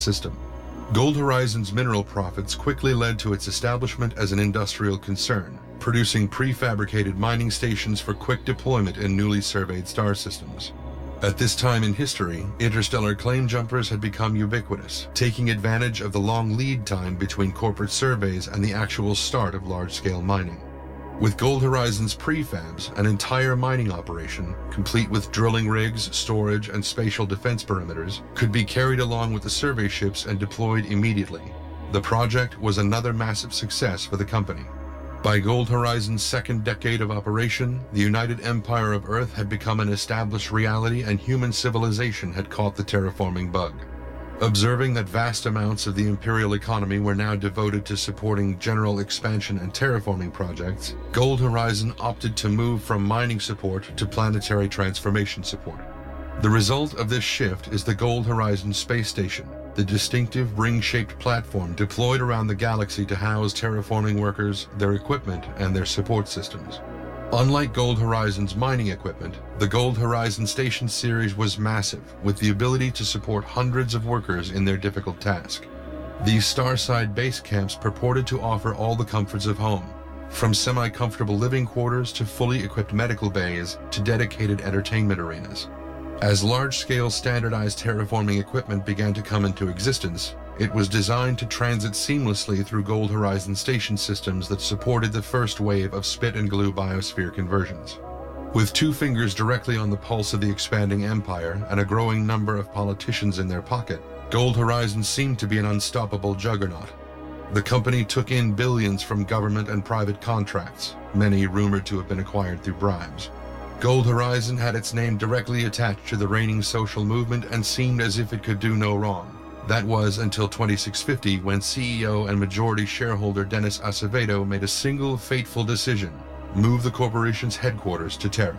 system. Gold Horizon's mineral profits quickly led to its establishment as an industrial concern, producing prefabricated mining stations for quick deployment in newly surveyed star systems. At this time in history, interstellar claim jumpers had become ubiquitous, taking advantage of the long lead time between corporate surveys and the actual start of large-scale mining. With Gold Horizon's prefabs, an entire mining operation, complete with drilling rigs, storage, and spatial defense perimeters, could be carried along with the survey ships and deployed immediately. The project was another massive success for the company. By Gold Horizon's second decade of operation, the United Empire of Earth had become an established reality and human civilization had caught the terraforming bug. Observing that vast amounts of the imperial economy were now devoted to supporting general expansion and terraforming projects, Gold Horizon opted to move from mining support to planetary transformation support. The result of this shift is the Gold Horizon Space Station, the distinctive ring-shaped platform deployed around the galaxy to house terraforming workers, their equipment, and their support systems. Unlike Gold Horizon's mining equipment, the Gold Horizon Station series was massive, with the ability to support hundreds of workers in their difficult task. These Starside base camps purported to offer all the comforts of home, from semi-comfortable living quarters to fully equipped medical bays to dedicated entertainment arenas. As large-scale standardized terraforming equipment began to come into existence, it was designed to transit seamlessly through Gold Horizon station systems that supported the first wave of spit and glue biosphere conversions. With two fingers directly on the pulse of the expanding empire and a growing number of politicians in their pocket, Gold Horizon seemed to be an unstoppable juggernaut. The company took in billions from government and private contracts, many rumored to have been acquired through bribes. Gold Horizon had its name directly attached to the reigning social movement and seemed as if it could do no wrong. That was until 2650, when CEO and majority shareholder Dennis Acevedo made a single fateful decision: move the corporation's headquarters to Terra.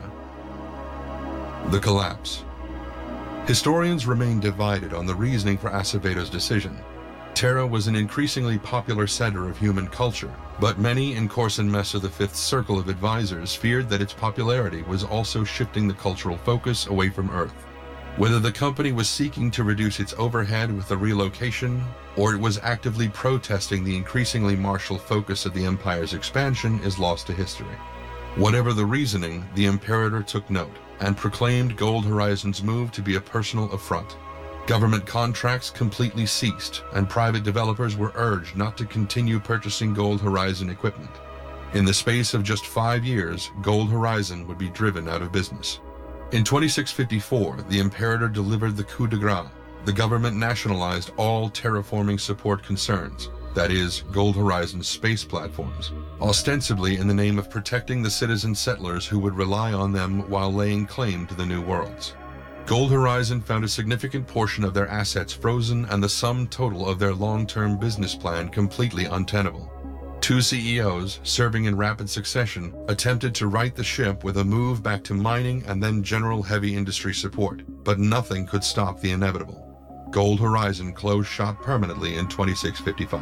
The collapse. Historians remain divided on the reasoning for Acevedo's decision. Terra was an increasingly popular center of human culture, but many in Corson Mesa the Fifth's circle of advisors feared that its popularity was also shifting the cultural focus away from Earth. Whether the company was seeking to reduce its overhead with the relocation, or it was actively protesting the increasingly martial focus of the Empire's expansion is lost to history. Whatever the reasoning, the Imperator took note and proclaimed Gold Horizon's move to be a personal affront. Government contracts completely ceased, and private developers were urged not to continue purchasing Gold Horizon equipment. In the space of just 5 years, Gold Horizon would be driven out of business. In 2654, the Imperator delivered the coup de grace. The government nationalized all terraforming support concerns, that is, Gold Horizon's space platforms, ostensibly in the name of protecting the citizen settlers who would rely on them while laying claim to the new worlds. Gold Horizon found a significant portion of their assets frozen and the sum total of their long-term business plan completely untenable. 2 CEOs, serving in rapid succession, attempted to right the ship with a move back to mining and then general heavy industry support, but nothing could stop the inevitable. Gold Horizon closed shop permanently in 2655.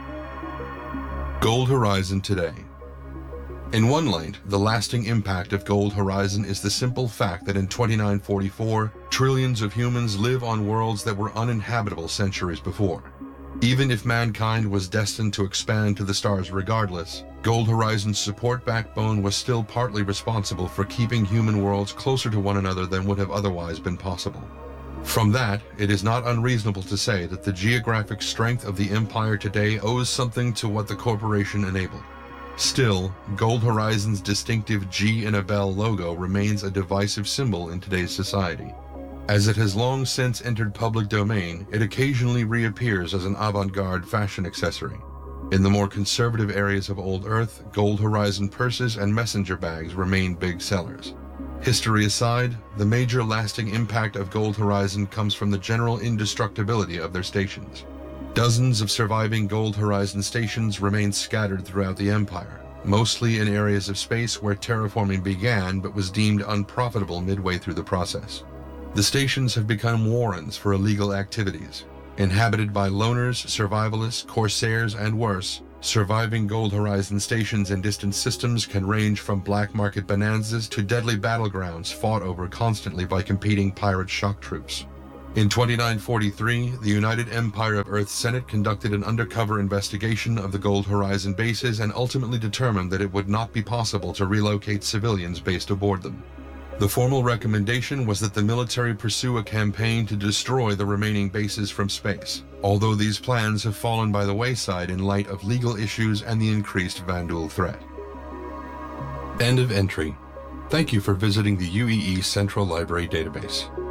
Gold Horizon today. In one light, the lasting impact of Gold Horizon is the simple fact that in 2944, trillions of humans live on worlds that were uninhabitable centuries before. Even if mankind was destined to expand to the stars regardless, Gold Horizon's support backbone was still partly responsible for keeping human worlds closer to one another than would have otherwise been possible. From that, it is not unreasonable to say that the geographic strength of the Empire today owes something to what the corporation enabled. Still, Gold Horizon's distinctive G in a bell logo remains a divisive symbol in today's society. As it has long since entered public domain, it occasionally reappears as an avant-garde fashion accessory. In the more conservative areas of Old Earth, Gold Horizon purses and messenger bags remain big sellers. History aside, the major lasting impact of Gold Horizon comes from the general indestructibility of their stations. Dozens of surviving Gold Horizon stations remain scattered throughout the Empire, mostly in areas of space where terraforming began but was deemed unprofitable midway through the process. The stations have become warrens for illegal activities. Inhabited by loners, survivalists, corsairs, and worse, surviving Gold Horizon stations in distant systems can range from black market bonanzas to deadly battlegrounds fought over constantly by competing pirate shock troops. In 2943, the United Empire of Earth Senate conducted an undercover investigation of the Gold Horizon bases and ultimately determined that it would not be possible to relocate civilians based aboard them. The formal recommendation was that the military pursue a campaign to destroy the remaining bases from space, although these plans have fallen by the wayside in light of legal issues and the increased Vanduul threat. End of entry. Thank you for visiting the UEE Central Library database.